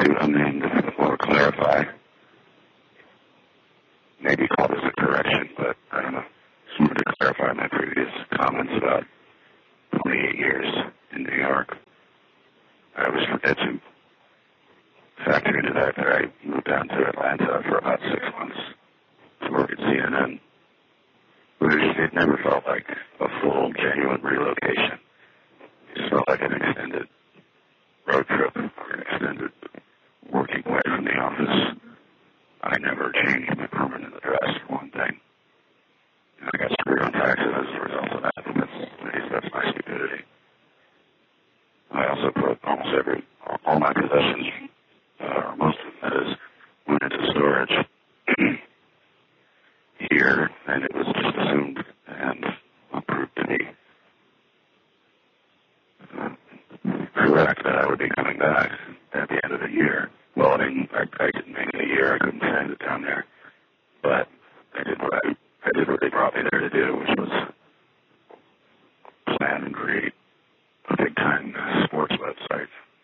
I mean, or clarify, maybe call this a correction, but I don't know. Just wanted to clarify my previous comments about 28 years in New York. I was forget to factor into that I moved down to Atlanta for about 6 months to work at CNN. But it never felt like a full, genuine relocation. It just felt like an extended road trip or an extended working away from the office. I never changed my permanent address for one thing. And I got screwed on taxes as a result of that. That's my stupidity. I also put almost all my possessions, or most of them, that is, went into storage here, and it was just assumed and proved to be correct that I would be coming back at the end of the year. Well, I mean, I didn't make it a year. I couldn't stand it down there. But I did what they brought me there to do, which was plan and create a big-time sports website